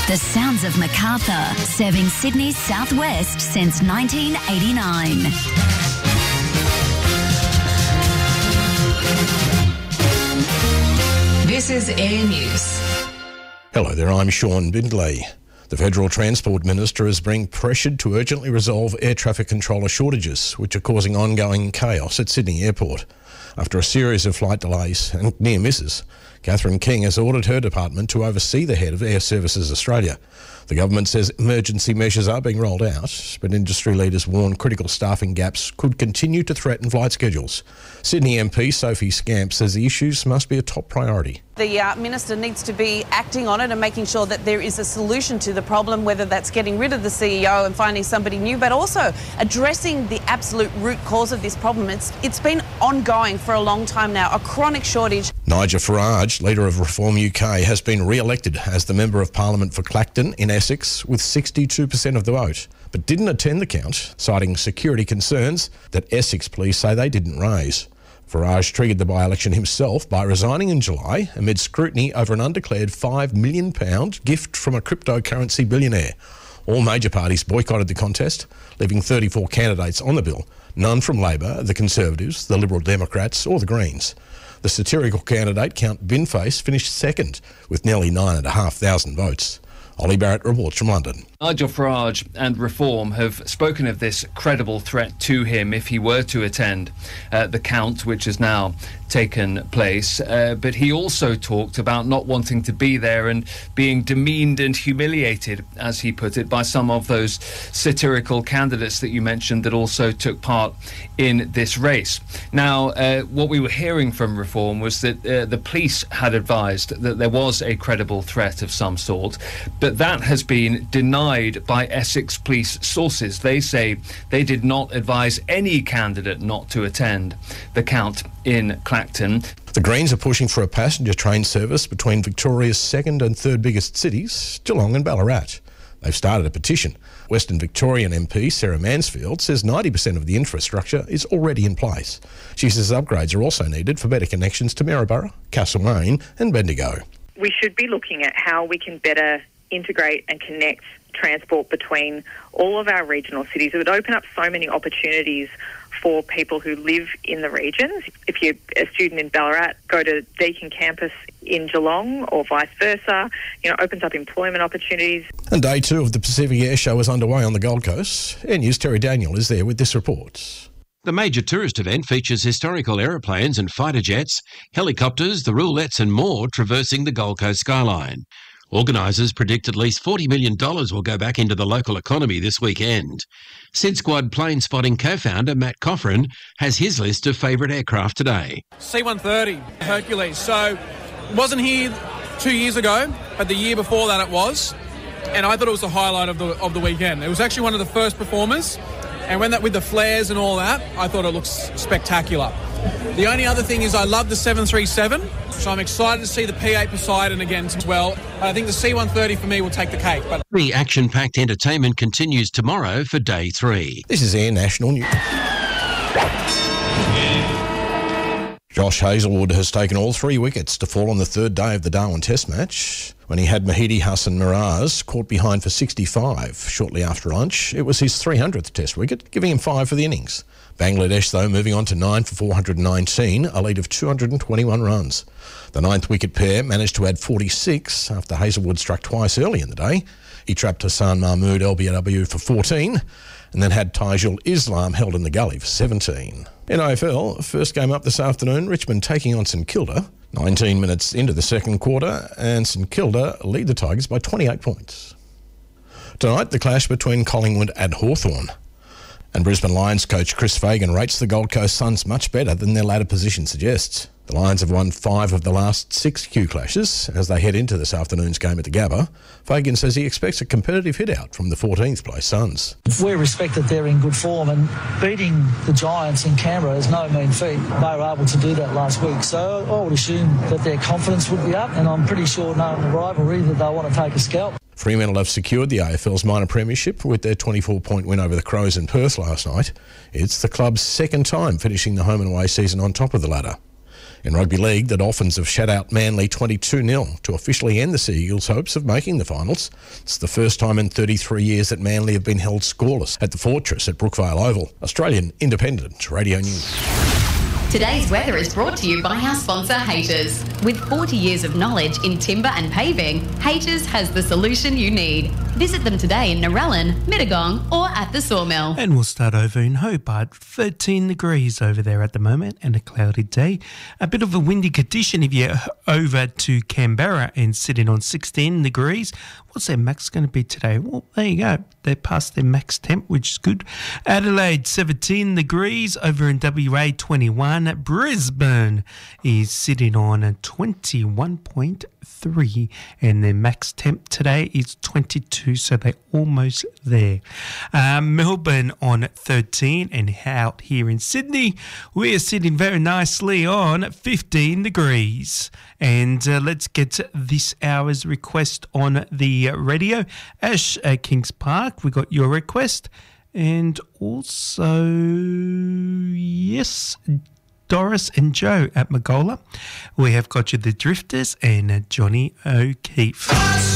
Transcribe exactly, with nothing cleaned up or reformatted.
The sounds of Macarthur, serving Sydney's southwest since nineteen eighty-nine. This is Air News. Hello there, I'm Sean Bindley. The Federal Transport Minister is being pressured to urgently resolve air traffic controller shortages, which are causing ongoing chaos at Sydney Airport. After a series of flight delays and near misses, Catherine King has ordered her department to oversee the head of Air Services Australia. The government says emergency measures are being rolled out, but industry leaders warn critical staffing gaps could continue to threaten flight schedules. Sydney M P Sophie Scamp says the issues must be a top priority. The uh, Minister needs to be acting on it and making sure that there is a solution to the problem, whether that's getting rid of the C E O and finding somebody new, but also addressing the absolute root cause of this problem. It's, it's been ongoing for a long time now, a chronic shortage. Nigel Farage, leader of Reform U K, has been re-elected as the Member of Parliament for Clacton in Essex with sixty-two percent of the vote, but didn't attend the count, citing security concerns that Essex police say they didn't raise. Farage triggered the by-election himself by resigning in July amid scrutiny over an undeclared five million pounds gift from a cryptocurrency billionaire. All major parties boycotted the contest, leaving thirty-four candidates on the bill, none from Labor, the Conservatives, the Liberal Democrats or the Greens. The satirical candidate, Count Binface, finished second with nearly nine thousand five hundred votes. Ollie Barrett reports from London. Nigel Farage and Reform have spoken of this credible threat to him if he were to attend uh, the count, which has now taken place. Uh, but he also talked about not wanting to be there and being demeaned and humiliated, as he put it, by some of those satirical candidates that you mentioned that also took part in this race. Now, uh, what we were hearing from Reform was that uh, the police had advised that there was a credible threat of some sort, but that has been denied by Essex police sources. They say they did not advise any candidate not to attend the count in Clacton. The Greens are pushing for a passenger train service between Victoria's second and third biggest cities, Geelong and Ballarat. They've started a petition. Western Victorian M P Sarah Mansfield says ninety percent of the infrastructure is already in place. She says upgrades are also needed for better connections to Maryborough, Castlemaine and Bendigo. We should be looking at how we can better integrate and connect transport between all of our regional cities. It would open up so many opportunities for people who live in the regions. If you're a student in Ballarat, go to Deakin campus in Geelong or vice versa. You know, opens up employment opportunities. And day two of the Pacific Air Show is underway on the Gold Coast. Air News' Terry Daniel is there with this report. The major tourist event features historical aeroplanes and fighter jets, helicopters, the roulettes and more traversing the Gold Coast skyline. Organisers predict at least forty million dollars will go back into the local economy this weekend. Sid Squad plane spotting co-founder Matt Coffrin has his list of favourite aircraft today. C one thirty, Hercules. So, wasn't here two years ago, but the year before that it was. And I thought it was the highlight of the of the weekend. It was actually one of the first performers. And when that with the flares and all that, I thought it looks spectacular. The only other thing is I love the seven thirty-seven, so I'm excited to see the P eight Poseidon again as well. I think the C one thirty for me will take the cake. But the action-packed entertainment continues tomorrow for day three. This is Air National News. Josh Hazlewood has taken all three wickets to fall on the third day of the Darwin Test match. When he had Mahidi Hassan Miraz caught behind for sixty-five shortly after lunch, it was his three hundredth Test wicket, giving him five for the innings. Bangladesh, though, moving on to nine for four hundred nineteen, a lead of two hundred twenty-one runs. The ninth wicket pair managed to add forty-six after Hazlewood struck twice early in the day. He trapped Hassan Mahmood L B W for fourteen and then had Taijul Islam held in the gully for seventeen. In A F L, first game up this afternoon, Richmond taking on St Kilda. nineteen minutes into the second quarter and St Kilda lead the Tigers by twenty-eight points. Tonight, the clash between Collingwood and Hawthorn. And Brisbane Lions coach Chris Fagan rates the Gold Coast Suns much better than their ladder position suggests. The Lions have won five of the last six Q clashes as they head into this afternoon's game at the Gabba. Fagan says he expects a competitive hit-out from the fourteenth place Suns. We respect that they're in good form, and beating the Giants in Canberra is no mean feat. They were able to do that last week, so I would assume that their confidence would be up, and I'm pretty sure knowing the rivalry that they'll want to take a scalp. Fremantle have secured the A F L's minor premiership with their twenty-four point win over the Crows in Perth last night. It's the club's second time finishing the home and away season on top of the ladder. In rugby league, the Dolphins have shut out Manly twenty-two nil to officially end the Sea Eagles' hopes of making the finals. It's the first time in thirty-three years that Manly have been held scoreless at the Fortress at Brookvale Oval. Australian Independent Radio News. Today's weather is brought to you by our sponsor, Haters. With forty years of knowledge in timber and paving, Haters has the solution you need. Visit them today in Narellan, Mittagong or at the Sawmill. And we'll start over in Hobart. thirteen degrees over there at the moment and a cloudy day. A bit of a windy condition if you're over to Canberra and sitting on sixteen degrees. What's their max going to be today? Well, there you go. They're past their max temp, which is good. Adelaide, seventeen degrees. Over in W A, twenty-one. Brisbane is sitting on a twenty-one point three. And their max temp today is twenty-two, so they're almost there. Um, Melbourne on thirteen. And out here in Sydney, we're sitting very nicely on fifteen degrees. And uh, let's get this hour's request on the radio. Ash at Kings Park, we got your request. And also, yes, Doris and Joe at Magola. We have got you the Drifters and Johnny O'Keefe.